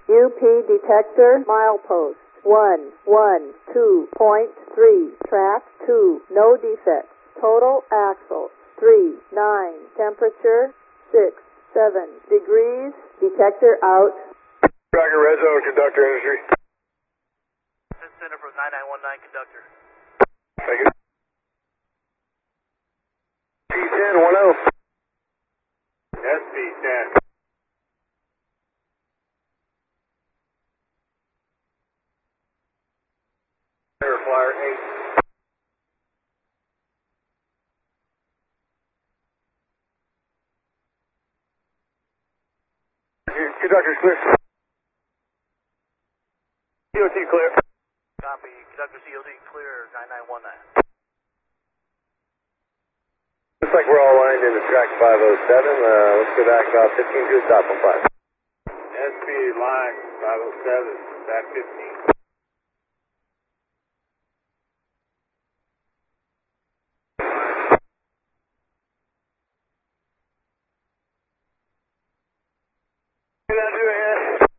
UP detector, milepost 112.3, track 2, no defects. Total axle 3, 9, temperature 6, 7 degrees. Detector out. Roger, red zone, conductor industry. Center for 9919, conductor. Thank you. P10, 10. SP10. Flyer 8. Conductor's clear. COT clear. Copy. Conductor COT clear, 9919. Looks like we're all lined into track 507. Let's go back about 15 to a stop on 5. SP line 507, back 15.